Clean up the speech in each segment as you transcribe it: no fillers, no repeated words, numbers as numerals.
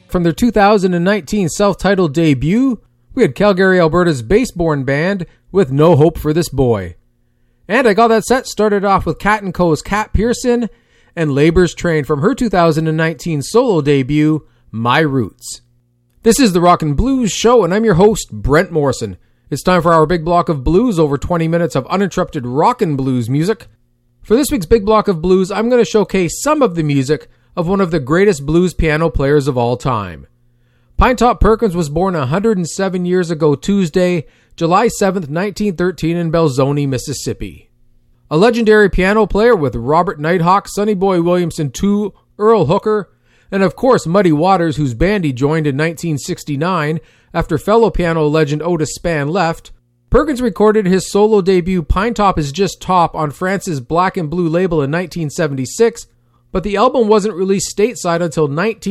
From their 2019 self-titled debut, we had Calgary, Alberta's bass-born band with No Hope for This Boy. And I got that set started off with Cat & Co.'s Kat Pearson and Labor's Train from her 2019 solo debut, My Roots. This is the Rock and Blues Show, and I'm your host, Brent Morrison. It's time for our big block of blues, over 20 minutes of uninterrupted rock and blues music. For this week's big block of blues, I'm going to showcase some of the music of one of the greatest blues piano players of all time. Pinetop Perkins was born 107 years ago Tuesday, July 7th, 1913 in Belzoni, Mississippi. A legendary piano player with Robert Nighthawk, Sonny Boy Williamson II, Earl Hooker, and of course Muddy Waters, whose band he joined in 1969 after fellow piano legend Otis Spann left, Perkins recorded his solo debut Pinetop Is Just Top on France's Black and Blue label in 1976, but the album wasn't released stateside until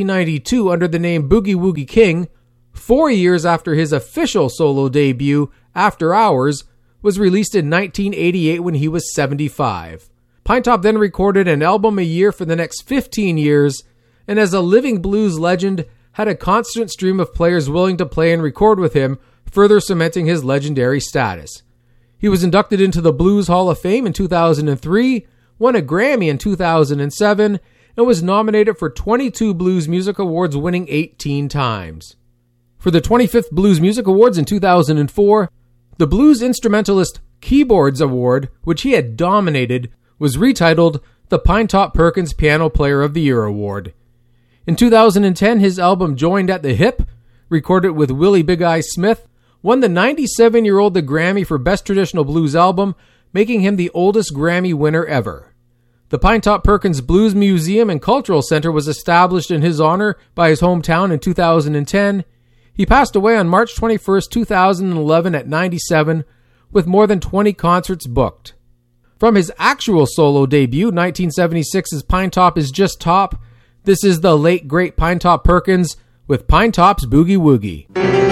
1992 under the name Boogie Woogie King, 4 years after his official solo debut, After Hours, was released in 1988 when he was 75. Pinetop then recorded an album a year for the next 15 years, and as a living blues legend, had a constant stream of players willing to play and record with him, further cementing his legendary status. He was inducted into the Blues Hall of Fame in 2003, won a Grammy in 2007, and was nominated for 22 Blues Music Awards, winning 18 times. For the 25th Blues Music Awards in 2004, the Blues Instrumentalist Keyboards Award, which he had dominated, was retitled the Pinetop Perkins Piano Player of the Year Award. In 2010, his album Joined at the Hip, recorded with Willie Big Eye Smith, won the 97-year-old the Grammy for Best Traditional Blues Album, making him the oldest Grammy winner ever. The Pinetop Perkins Blues Museum and Cultural Center was established in his honor by his hometown in 2010. He passed away on March 21, 2011 at 97, with more than 20 concerts booked. From his actual solo debut, 1976's Pinetop Is Just Top, this is the late great Pinetop Perkins with Pinetop's Boogie Woogie.